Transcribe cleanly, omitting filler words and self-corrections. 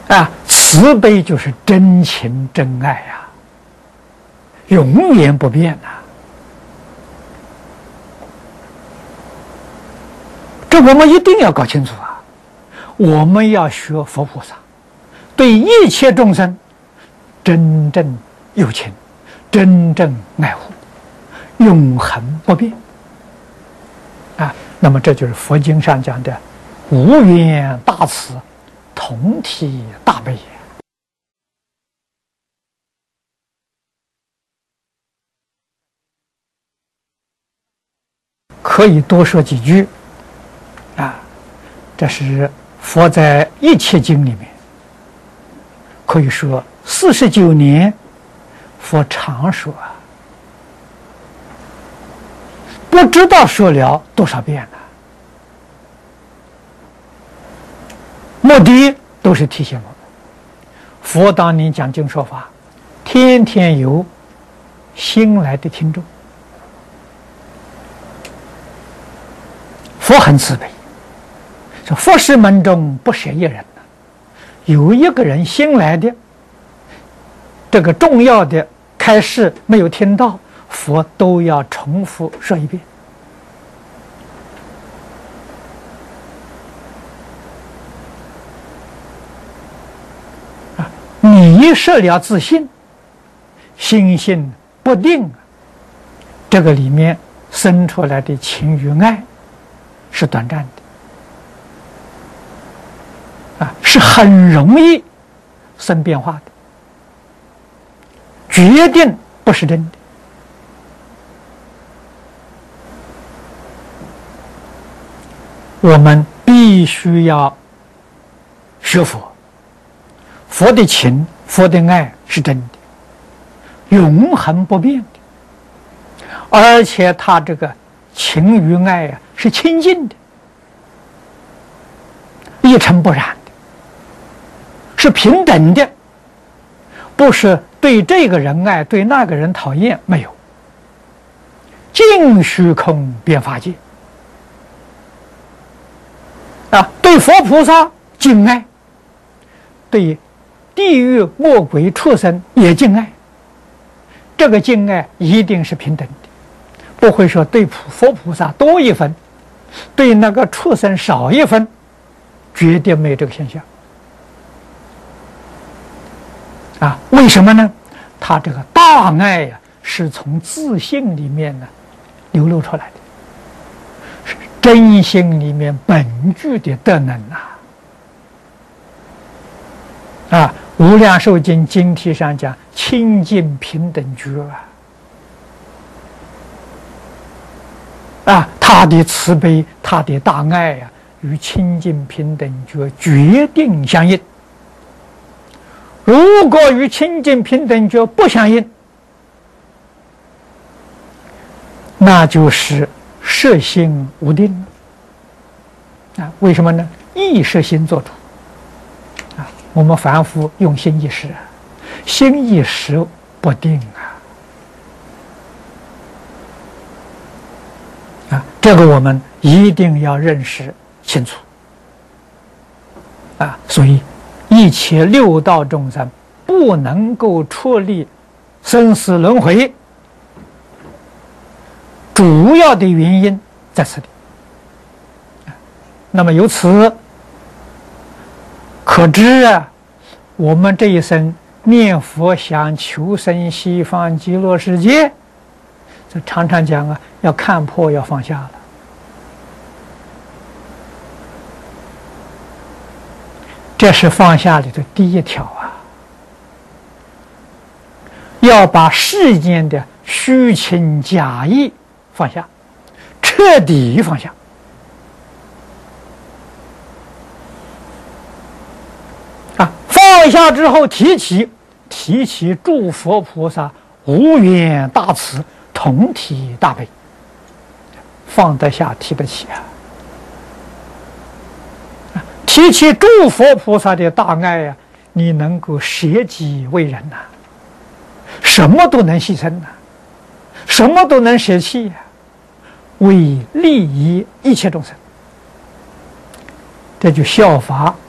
慈悲就是真情真爱呀，永远不变呐。这我们一定要搞清楚啊！我们要学佛菩萨，对一切众生真正有情，真正爱护，永恒不变那么这就是佛经上讲的无缘大慈，同体大悲也。可以多说几句这是佛在一切经里面可以说49年佛常说不知道说了多少遍了，目的都是提醒我们，佛当年讲经说法，天天有新来的听众。佛很慈悲，说佛事门中不舍一人有一个人新来的，这个重要的开示没有听到，佛都要重复说一遍。你设了自信，心性不定，这个里面生出来的情与爱是短暂的是很容易生变化的，决定不是真的。我们必须要学佛，佛的情，佛的爱是真的，永恒不变的，而且他这个情与爱是清净的，一尘不染的，是平等的，不是对这个人爱，对那个人讨厌，没有。尽虚空遍法界对佛菩萨敬爱，对地狱恶鬼畜生也敬爱，这个敬爱一定是平等的，不会说对佛菩萨多一分，对那个畜生少一分，绝对没有这个现象为什么呢？他这个大爱是从自信里面流露出来的，是真心里面本具的德能无量寿经经题上讲清净平等觉他的慈悲，他的大爱与清净平等觉决定相应。如果与清净平等觉不相应，那就是摄心无定为什么呢？意识心做主我们凡夫用心一时，心一时不定这个我们一定要认识清楚所以一切六道众生不能够出离生死轮回，主要的原因在此里那么由此可知我们这一生念佛想求生西方极乐世界，这常常讲要看破，要放下了。这是放下里的第一条要把世间的虚情假意放下，彻底放下放下之后提起诸佛菩萨无缘大慈，同体大悲，放得下提得起提起诸佛菩萨的大爱你能够舍己为人什么都能牺牲什么都能舍弃为利益一切众生，这就效法